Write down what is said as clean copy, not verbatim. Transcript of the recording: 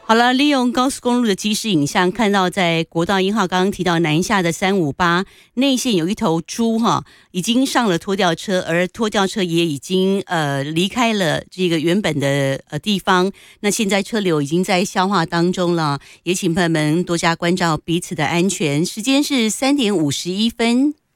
好了，利用高速公路的即时影像，看到在国道1号刚刚提到南下的358内线有一头猪已经上了拖吊车，而拖吊车也已经离开了这个原本的地方。那现在车流已经在消化当中了，也请朋友们多加关照彼此的安全。时间是3:51。